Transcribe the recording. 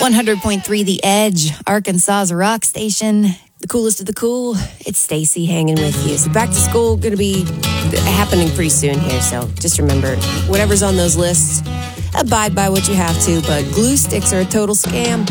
100.3 The Edge, Arkansas's rock station. The coolest of the cool. It's Stacy hanging with you. So back to school going to be happening pretty soon here. So just remember, whatever's on those lists, abide by what you have to. But glue sticks are a total scam.